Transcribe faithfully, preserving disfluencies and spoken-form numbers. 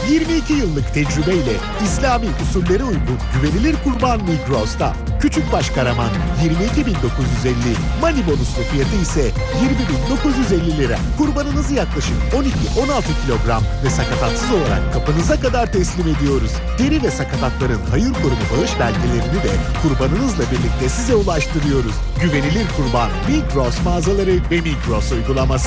yirmi iki yıllık tecrübeyle İslami usullere uygun güvenilir kurban Migros'ta. Küçükbaş Karaman yirmi iki bin dokuz yüz elli, Mani bonuslu fiyatı ise yirmi bin dokuz yüz elli lira. Kurbanınızı yaklaşık on iki on altı kilogram ve sakatatsız olarak kapınıza kadar teslim ediyoruz. Deri ve sakatatların hayır kurumu bağış belgelerini de kurbanınızla birlikte size ulaştırıyoruz. Güvenilir kurban Migros mağazaları ve Migros uygulaması.